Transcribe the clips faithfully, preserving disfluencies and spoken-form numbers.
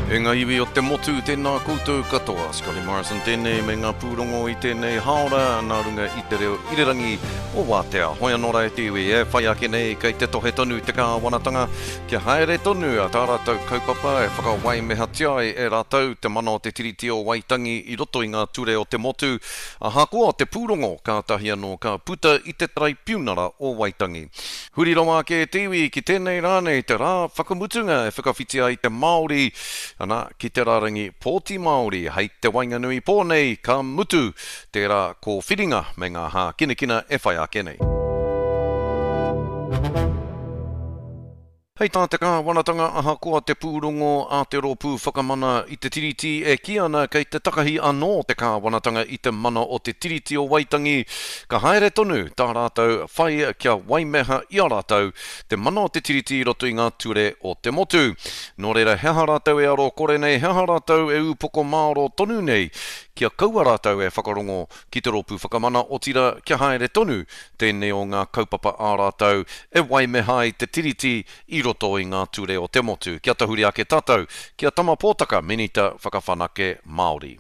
E ngā iwi o te motu tēnā koutou katoa, Scotty Morrison tēnei me ngā pūrongo i tēnei haora, nā runga i te reo irirangi o Wātea. Hoi anō e te iwi e whai ake nei kei te tohe tonu te kāwanatanga, kia haere tonu a tā rātou kaupapa e whakawai meha tiai e rātou te mana o te tiriti o Waitangi i roto i ngā ture o te motu. A hakoa te pūrongo kātahi anō ka puta i te tarai piunara o Waitangi. Huri ronga ke te iwi ki tēnei rānei te rā whakamutunga e whakawhitia i te Māori, ana ki te rārangi Pōti Māori, hei te Wainganui pōnei ka mutu, tērā ko whiringa me ngā hā kinekina e whai ake nei. Hei tā te kāwanatanga aha koa te pūrongo Aotearoa whakamana i te tiriti e ki ana kei te takahi anō te kāwanatanga i te mana o te tiriti o Waitangi. Ka haere tonu tā rātou whai kia waimeha i a rātou te mana o te tiriti i roto i ngā ture o te motu. Nō reira heha rātou e aro kore nei, heha rātou e upoko māro tonu nei, kia kaua rātou e whakarongo ki te ropu whakamana o tira kia haere tonu tēnei o ngā kaupapa a rātou e waimeha i te tiriti i roto i ngā ture o te motu. Kia tahuri ake tātou, kia tama pōtaka minita whakawhanake Māori.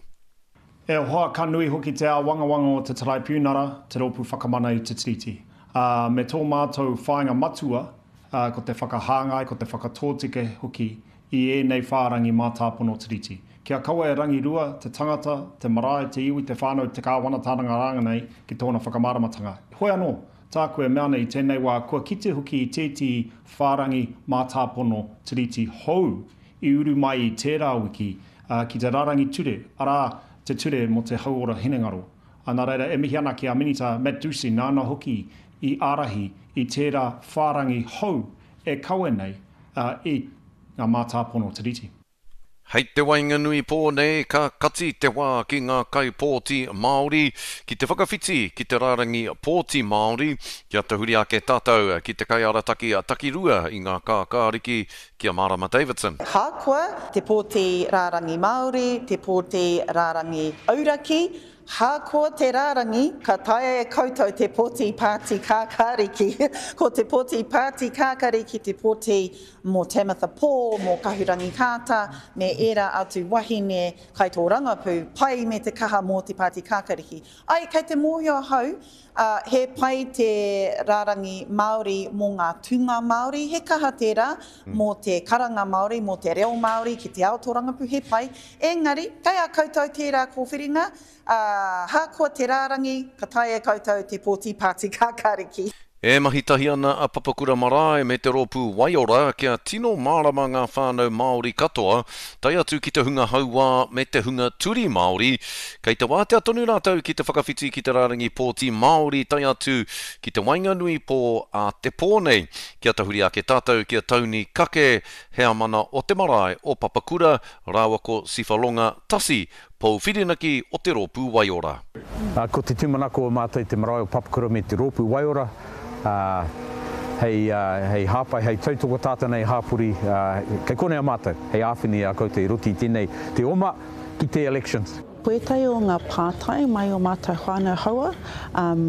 E hoa ka nui hoki te a wanga wanga o te tarai piunara, te ropu whakamana i te tiriti. Uh, me tō mātou whāinga matua, uh, ko te whakahāngai, ko te whakatōtike hoki i e nei whārangi mātāpono tiriti. Kia kaua e rangi rua, te tangata, te marae, te iwi, te whānau, te kāwanatānanga ranga nei ki tōna whakamaramatanga. Hoi anō, tā koe mea nei tēnei wā kua kite hoki i tēti whārangi mātāpono tiriti hou i uru mai i tērā wiki uh, ki te rarangi ture, arā te ture mo te hauora hinengaro. Nā reira, e mihi ana ki a minita Matt Ducey, nāna hoki i ārahi i tērā whārangi hou e kaue nei uh, i ngā mātāpono tiriti. Hei te Wainganui pōnei ka kati te wā ki ngā kai Pōti Māori, ki te whakawhiti ki te rārangi Pōti Māori, kia te huri ake tātou ki te kai arataki a takirua i ngā kākāriki kia Marama Davidson. Hākua, te Pōti rārangi Māori, te Pōti rārangi Auraki, hākua te rārangi, ka taia e koutou te Pōti Pāti Kākāriki, ko te Pōti Pāti Kākāriki, te Pōti mō Tamitha Pō, mō Kahurangi Kāta, me era atu wahine kai tō rangapū, pai me te kaha mō te Pāti Kākāriki. Ai, kei te mōhio hau, uh, he pai te rārangi Māori mō ngā tunga Māori, he kaha tērā, mm. mō te karanga Māori, mō te reo Māori, ki te ao tō rangapū, he pai. Engari, kei a koutou tērā kōwhiringa, uh, hākua te rārangi, ka taia koutou te Pōti Pāti Kākāriki. E mahi tahi ana a Papakura Marae me te ropu Waiora kia tino mārama ngā whānau Māori katoa, tai atu ki te hunga haua me te hunga turi Māori, kei te wātea tonu rātou ki te whakawhiti ki te rārangi Pōti Māori, tai atu ki te Wainganui pō a te pōnei, kia tahuri ake tātou kia tauni kake hea mana o te marae o Papakura, rāua ko Sifalonga Tasi, pou whirinaki o te ropu Waiora. Uh, ko te tumanako o mātai te marae o Papakura me te ropu Waiora, Uh, hei, uh, hei hāpai, hei tautoko tātanei hāpuri, uh, kei kone a mātou, hei āwhini a koutou i roti tēnei te oma ki te elections. Puetai o ngā pātai mai o mātou whānau haua, um,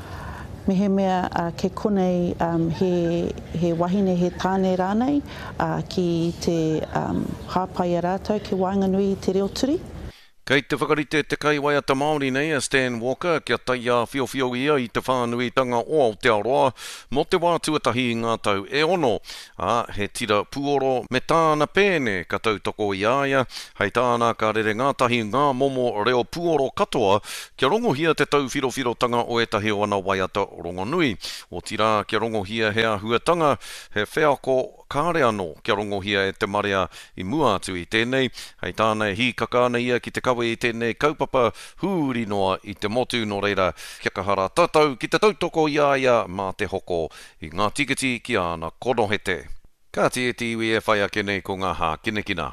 me he mea uh, ke konei um, he, he wahine he tāne rānei uh, ki te um, hāpai a rātou ki Wainganui i te reo turi. Kei te whakarite te kai waiata Māori nei a Stan Walker, kia taia whiowhio ia i te whānuitanga o Aotearoa, mo te wā tuatahi i ngā tau e ono. A, he tira puoro me tāna pēne ka tautoko i aia, hei tāna ka rere ngātahi ngā momo reo puoro katoa, kia rongohia te tau whirowhirotanga o etahi o ana waiata Rongonui. O tira kia rongohia hea huatanga, he wheako kāre anō kia rongohia e te marea i mua atu i tēnei, hei tāna hi kakana ia ki te kawe i tēnei kaupapa hūri noa i te motu no reira kia kahara tātou ki te tautoko i aia mā te hoko i ngā tikiti ki ana konohete. Ka te e te iwi e whai ake nei ko ngā hā kinekina.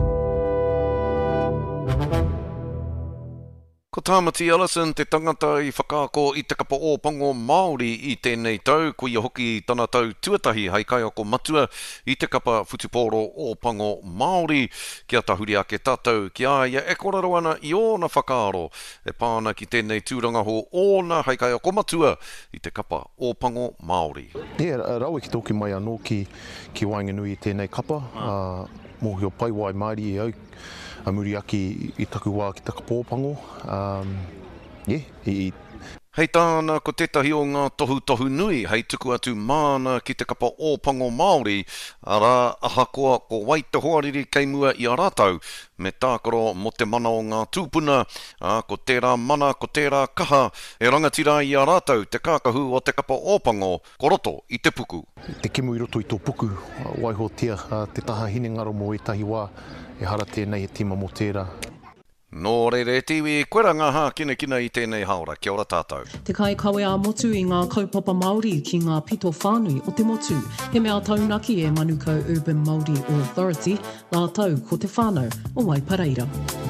Ko Tamati Ellison, te tangata i whakaako i te kapa o pango Māori i tēnei tau, ko ia hoki tana tau tuatahi hei kai ako matua i te kapa whutuporo o pango Māori, kia tahuri ake tātou ki aia e koraro ana i ōna whakaaro, e pāna ki tēnei tūrangaho ōna hei kai ako matua i te kapa o pango Māori. Yeah, rau e ki toki mai anō ki, ki Wainganui i tēnei kapa. Uh, mōhio pai wai maari e au. A muri aki i taku wā ki taka pōpango. Um, yeah, i, Hei tāna ko tētahi o ngā tohu tohu nui, hei tuku atu māna ki te kapa ōpango Māori, ara ahakoa ko waita hoariri kei mua i a rātau, me tākaro mo te mana o ngā tūpuna, a, ko tērā mana, ko tērā kaha, e rangatira i a rātau, te kākahu o te kapa ōpango, ko roto i te puku. Te kemu i roto i tō puku, waiho tia, te taha hine ngaro mo e tahi wā, e hara tēnei e tima mo tērā. Nō reire tiwi, koera ngā hā kina kina i tēnei haora, kia ora tātou. Te kai kawe a motu i ngā kaupapa Māori ki ngā pito whānui o te motu. He mea taunaki e Manukau Urban Māori Authority, nā tau ko te whānau o Waipareira.